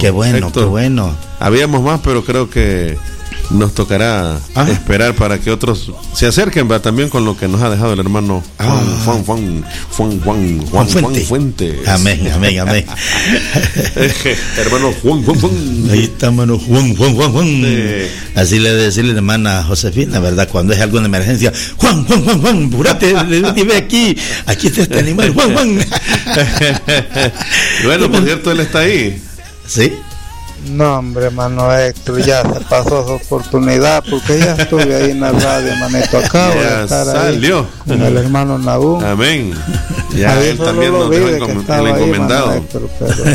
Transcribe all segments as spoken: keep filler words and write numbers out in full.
Qué bueno, Héctor. qué bueno. Habíamos más, pero creo que nos tocará ah. esperar para que otros se acerquen, ¿verdad? También con lo que nos ha dejado el hermano Juan, ah. Juan, Juan, Juan, Juan, Juan, Juan Fuentes. Amén, amén, amén. Hermano Juan, Juan, Juan. Ahí está, hermano Juan, Juan, Juan, Juan. Sí. Así le debe decirle la hermana Josefina, ¿verdad? Cuando es alguna emergencia, Juan, Juan, Juan, Juan, apúrate, ve aquí, aquí está este animal, Juan, Juan. Bueno, por cierto, él está ahí. ¿Sí? No, hombre, hermano Héctor, ya se pasó su oportunidad porque ya estuve ahí en la radio, manito. Acabo ya de estar salió. Ahí con el hermano Nahum. Amén. Ya ahí él también nos dejó encom- el encomendado. Ahí, Héctor,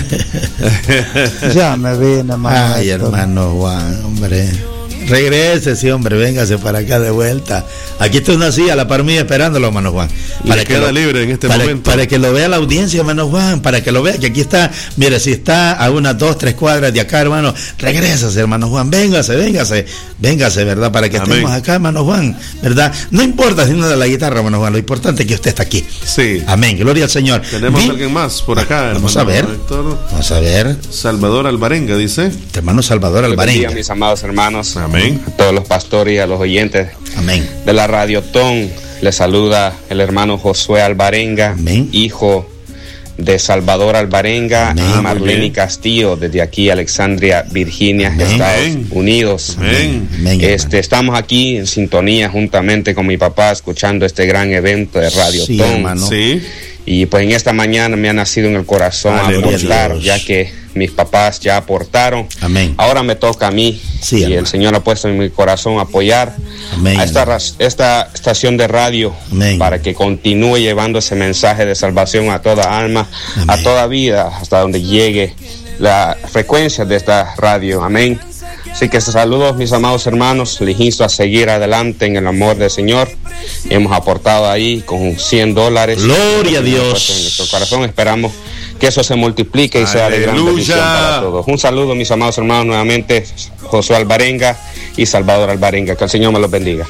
pero ya me vine, hermano. Ay, Héctor. hermano Juan, hombre. Regrese, sí, hombre, véngase para acá de vuelta. Aquí está una silla a la par mía esperándolo, hermano Juan. Para que queda lo, libre en este para, momento. Para que lo vea la audiencia, hermano Juan, para que lo vea, que aquí está, mire, si está a unas dos, tres cuadras de acá, hermano, regrésase, hermano Juan, véngase, véngase, véngase, ¿verdad? Para que Amén. Estemos acá, hermano Juan, ¿verdad? No importa si no de la guitarra, hermano Juan, lo importante es que usted está aquí. Sí. Amén, gloria al Señor. Tenemos a alguien más por acá, Vamos hermano a ver. Héctor. Vamos a ver. Salvador Alvarenga, dice. Hermano Salvador Alvarenga. Buenos días, mis amados hermanos. Amén. A todos los pastores y a los oyentes Amén. de la Radiotón. Les saluda el hermano Josué Alvarenga, Amén. hijo de Salvador Alvarenga Amén. y Marlene Castillo, desde aquí, Alexandria, Virginia, Amén. Estados Amén. Unidos. Amén. Amén, Este, estamos aquí en sintonía juntamente con mi papá, escuchando este gran evento de Radiotón. Sí, hermano. Sí. Y pues en esta mañana me ha nacido en el corazón Aleluya, aportar, Dios. ya que mis papás ya aportaron. Amén. Ahora me toca a mí. Sí, y hermano. el Señor ha puesto en mi corazón apoyar Amén. a esta, ras- esta estación de radio. Amén. Para que continúe llevando ese mensaje de salvación a toda alma, Amén. a toda vida, hasta donde llegue la frecuencia de esta radio. Amén. Así que saludos, mis amados hermanos. Les insto a seguir adelante en el amor del Señor. Hemos aportado ahí con cien dólares. Gloria a Dios. Pues en nuestro corazón esperamos que eso se multiplique y sea de gran Aleluya. bendición para todos. Un saludo, mis amados hermanos, nuevamente Josué Alvarenga y Salvador Alvarenga. Que el Señor me los bendiga.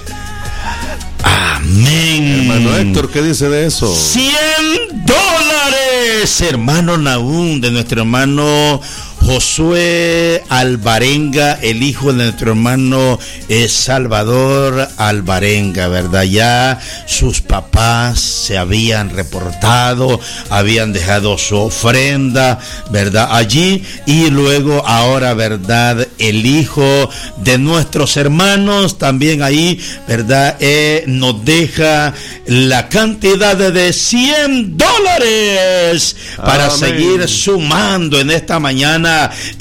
Amén. Hermano Héctor, ¿qué dice de eso? cien dólares, hermano Nahum, de nuestro hermano Josué Alvarenga, el hijo de nuestro hermano eh, Salvador Alvarenga, ¿verdad? Ya sus papás se habían reportado, habían dejado su ofrenda, ¿verdad? Allí, y luego ahora, ¿verdad? El hijo de nuestros hermanos también ahí, ¿verdad? Eh, nos deja la cantidad de cien dólares para Amén. seguir sumando en esta mañana.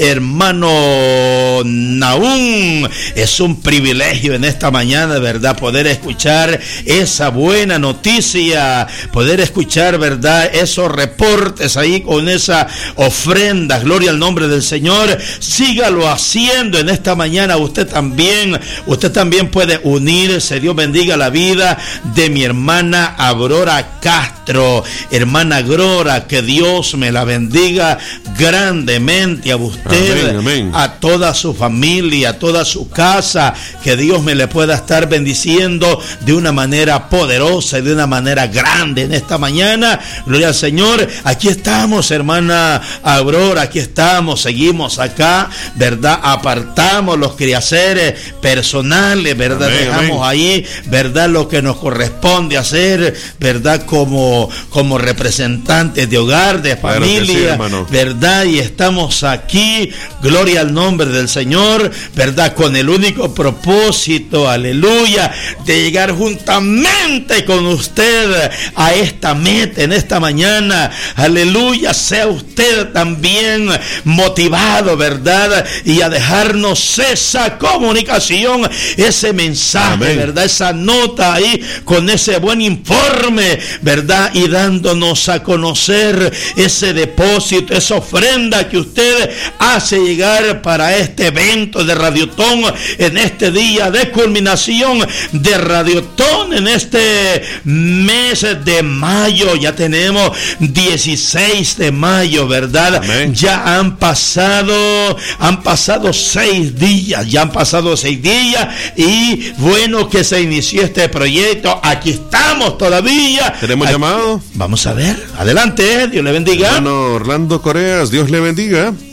Hermano Nahum, es un privilegio en esta mañana, ¿verdad? Poder escuchar esa buena noticia, poder escuchar, ¿verdad? Esos reportes ahí con esa ofrenda. Gloria al nombre del Señor. Sígalo haciendo en esta mañana. Usted también, usted también puede unirse. Dios bendiga la vida de mi hermana Aurora Castro. Hermana Aurora, que Dios me la bendiga grandemente a usted, Amén, amén. a toda su familia, a toda su casa, que Dios me le pueda estar bendiciendo de una manera poderosa y de una manera grande en esta mañana. Gloria al Señor. Aquí estamos, hermana Aurora, aquí estamos, seguimos acá, ¿verdad? Apartamos los quehaceres personales, ¿verdad? Amén, Dejamos amén. ahí, ¿verdad? Lo que nos corresponde hacer, ¿verdad? Como, como representantes de hogar, de Claro que sí, familia, hermano. ¿verdad? Y estamos aquí, gloria al nombre del Señor, ¿verdad? Con el único propósito, aleluya, de llegar juntamente con usted a esta meta en esta mañana, aleluya. Sea usted también motivado, ¿verdad? Y a dejarnos esa comunicación, ese mensaje, Amén. ¿verdad? Esa nota ahí con ese buen informe, ¿verdad? Y dándonos a conocer ese depósito, esa ofrenda que usted hace llegar para este evento de Radiotón, en este día de culminación de Radiotón, en este mes de mayo. Ya tenemos dieciséis de mayo, ¿verdad? Amén. Ya han pasado, han pasado seis días, ya han pasado seis días, y bueno que se inició este proyecto. Aquí estamos todavía. ¿Tenemos Aquí- llamado? Vamos a ver, adelante, Dios le bendiga. Hermano Orlando Coreas, Dios le bendiga.